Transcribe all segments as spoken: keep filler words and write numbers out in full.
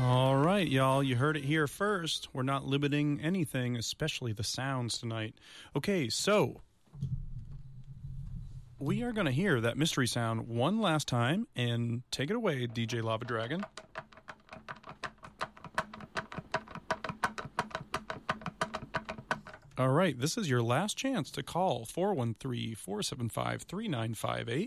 All right, y'all, you heard it here first. We're not limiting anything, especially the sounds tonight. Okay, so we are going to hear that mystery sound one last time, and take it away, D J Lava Dragon. All right, this is your last chance to call four one three, four seven five, three nine five eight.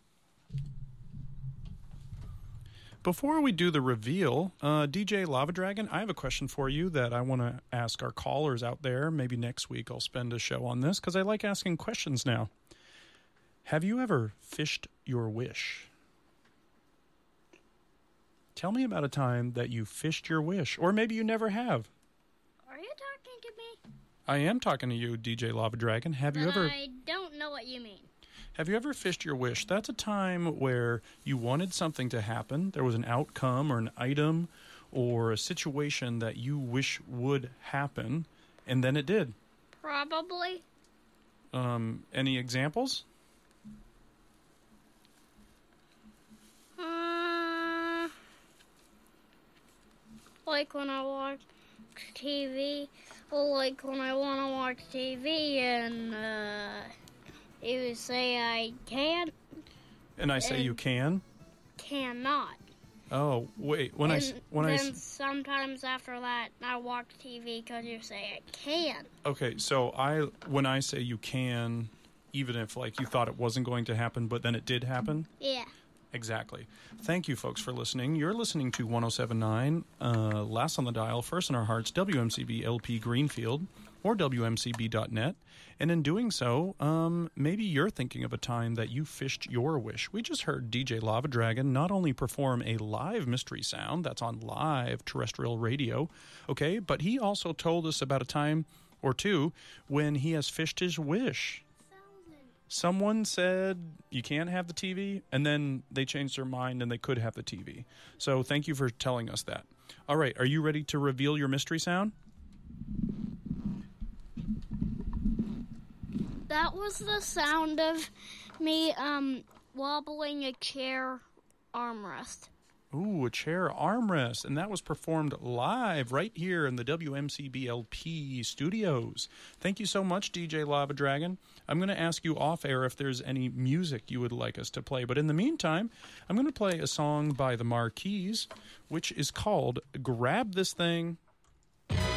Before we do the reveal, uh, D J Lava Dragon, I have a question for you that I want to ask our callers out there. Maybe next week I'll spend a show on this because I like asking questions now. Have you ever fished your wish? Tell me about a time that you fished your wish, or maybe you never have. Are you talking to me? I am talking to you, D J Lava Dragon. Have then you ever... I don't know what you mean. Have you ever fished your wish? That's a time where you wanted something to happen. There was an outcome or an item or a situation that you wish would happen, and then it did. Probably. Um, any examples? Uh, like when I watch T V, or like when I want to watch T V and uh, you say I can't. And I say and you can? Cannot. Oh, wait. When and I when then I sometimes after that I watch T V because you say I can. Okay, so I when I say you can, even if like you thought it wasn't going to happen, but then it did happen? Yeah. Exactly. Thank you, folks, for listening. You're listening to one oh seven point nine, uh, last on the dial, first in our hearts, W M C B L P Greenfield, or W M C B dot net. And in doing so, um, maybe you're thinking of a time that you fished your wish. We just heard D J Lava Dragon not only perform a live mystery sound that's on live terrestrial radio, okay, but he also told us about a time or two when he has fished his wish. Someone said you can't have the T V, and then they changed their mind and they could have the T V. So thank you for telling us that. All right, are you ready to reveal your mystery sound? That was the sound of me um, wobbling a chair armrest. Ooh, a chair armrest, and that was performed live right here in the W M C B L P studios. Thank you so much, D J Lava Dragon. I'm going to ask you off air if there's any music you would like us to play, but in the meantime, I'm going to play a song by the Marquis, which is called Grab This Thing